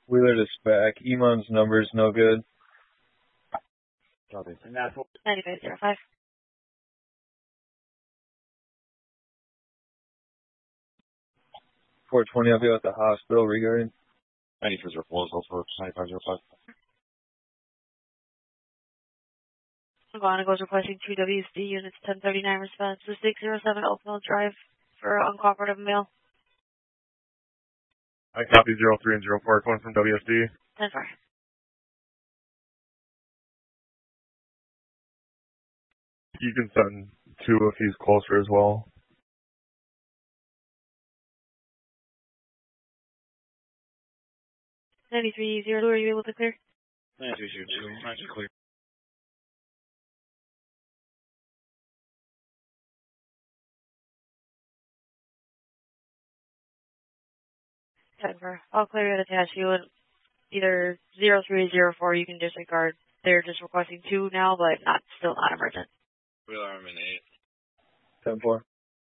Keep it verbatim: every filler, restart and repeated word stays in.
Wheeler to Spac. Emon's number's no good. Copy. And that's what. ninety-five zero five. four twenty, I'll be at the hospital regarding. ninety-five zero four is also ninety-five zero five. Iguana goes requesting two W S D units, ten thirty-nine response to six zero seven Oakville Drive for uncooperative mail. I copy zero three and zero four, calling from W S D. ten four. You can send two if he's closer as well. ninety-three zero two, are you able to clear? ninety-three zero two, ninety clear. ten four. I'll clear it attached you and either zero three zero four you can disregard. They're just requesting two now, but not still not emergent. Wheeler, I'm in eight. ten four.